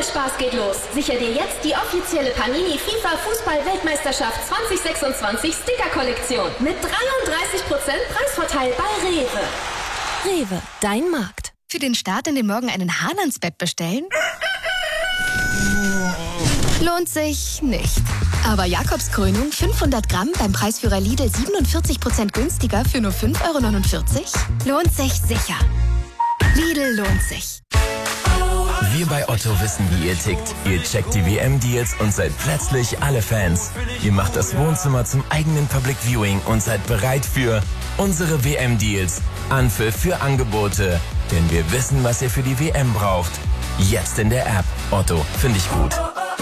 Spaß geht los. Sicher dir jetzt die offizielle Panini FIFA Fußball-Weltmeisterschaft 2026 Sticker-Kollektion mit 33% Preisvorteil bei Rewe. Rewe, dein Markt. Für den Start in den Morgen einen Hahn ans Bett bestellen? Lohnt sich nicht. Aber Jakobskrönung 500 Gramm beim Preisführer Lidl 47% günstiger für nur 5,49 € lohnt sich sicher. Lidl lohnt sich. Wir bei Otto wissen, wie ihr tickt. Ihr checkt die WM-Deals und seid plötzlich alle Fans. Ihr macht das Wohnzimmer zum eigenen Public Viewing und seid bereit für unsere WM-Deals. Anpfiff für Angebote. Denn wir wissen, was ihr für die WM braucht. Jetzt in der App. Otto, finde ich gut.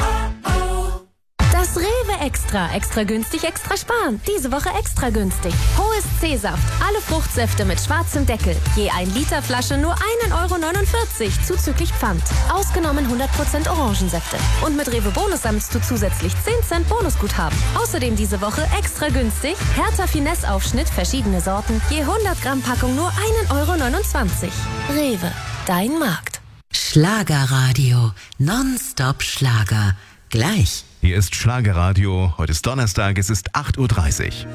Das Rewe Extra. Extra günstig, extra sparen. Diese Woche extra günstig. Hohes C-Saft. Alle Fruchtsäfte mit schwarzem Deckel. Je 1 Liter Flasche nur 1,49 € zuzüglich Pfand. Ausgenommen 100% Orangensäfte. Und mit Rewe Bonus sammelst du zusätzlich 10 Cent Bonusguthaben. Außerdem diese Woche extra günstig. Hertha Finesse Aufschnitt, verschiedene Sorten. Je 100 Gramm Packung nur 1,29 €. Rewe, dein Markt. Schlagerradio. Non-Stop Schlager. Gleich. Hier ist Schlagerradio. Heute ist Donnerstag, es ist 8:30 Uhr.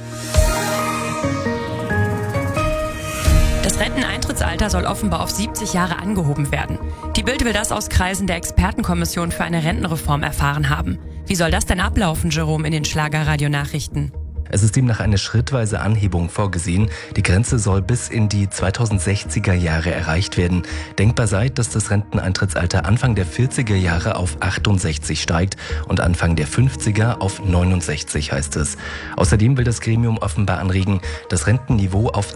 Das Renteneintrittsalter soll offenbar auf 70 Jahre angehoben werden. Die Bild will das aus Kreisen der Expertenkommission für eine Rentenreform erfahren haben. Wie soll das denn ablaufen, Jerome, in den Schlagerradio-Nachrichten? Es ist demnach eine schrittweise Anhebung vorgesehen. Die Grenze soll bis in die 2060er Jahre erreicht werden. Denkbar sei, dass das Renteneintrittsalter Anfang der 40er Jahre auf 68 steigt und Anfang der 50er auf 69, heißt es. Außerdem will das Gremium offenbar anregen, das Rentenniveau auf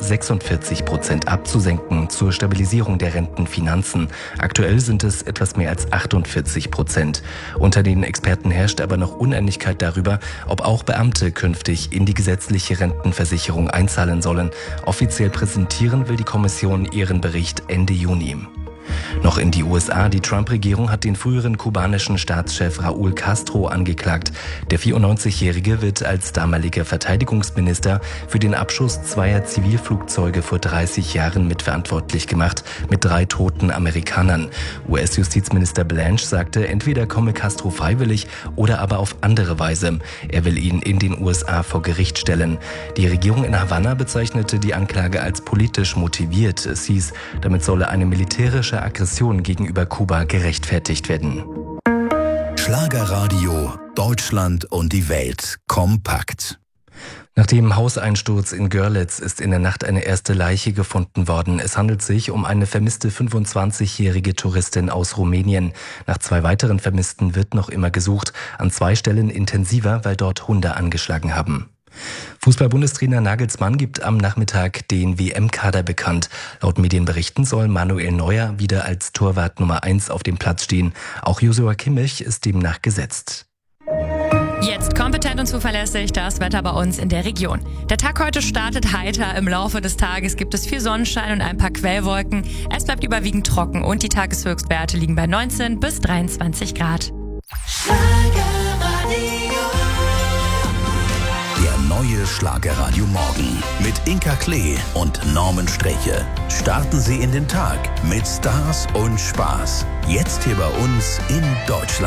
46% abzusenken zur Stabilisierung der Rentenfinanzen. Aktuell sind es etwas mehr als 48%. Unter den Experten herrscht aber noch Uneinigkeit darüber, ob auch Beamte künftig in die gesetzliche Rentenversicherung einzahlen sollen. Offiziell präsentieren will die Kommission ihren Bericht Ende Juni. Noch in die USA. Die Trump-Regierung hat den früheren kubanischen Staatschef Raúl Castro angeklagt. Der 94-Jährige wird als damaliger Verteidigungsminister für den Abschuss zweier Zivilflugzeuge vor 30 Jahren mitverantwortlich gemacht, mit 3 toten Amerikanern. US-Justizminister Blanche sagte, entweder komme Castro freiwillig oder aber auf andere Weise. Er will ihn in den USA vor Gericht stellen. Die Regierung in Havanna bezeichnete die Anklage als politisch motiviert. Es hieß, damit solle eine militärische Aggression gegenüber Kuba gerechtfertigt werden. Schlagerradio, Deutschland und die Welt kompakt. Nach dem Hauseinsturz in Görlitz ist in der Nacht eine erste Leiche gefunden worden. Es handelt sich um eine vermisste 25-jährige Touristin aus Rumänien. Nach 2 weiteren Vermissten wird noch immer gesucht. An 2 Stellen intensiver, weil dort Hunde angeschlagen haben. Fußball-Bundestrainer Nagelsmann gibt am Nachmittag den WM-Kader bekannt. Laut Medienberichten soll Manuel Neuer wieder als Torwart Nummer 1 auf dem Platz stehen. Auch Joshua Kimmich ist demnach gesetzt. Jetzt kompetent und zuverlässig das Wetter bei uns in der Region. Der Tag heute startet heiter. Im Laufe des Tages gibt es viel Sonnenschein und ein paar Quellwolken. Es bleibt überwiegend trocken und die Tageshöchstwerte liegen bei 19 bis 23 Grad. Der neue Schlagerradio Morgen mit Inka Klee und Norman Sträche. Starten Sie in den Tag mit Stars und Spaß. Jetzt hier bei uns in Deutschland.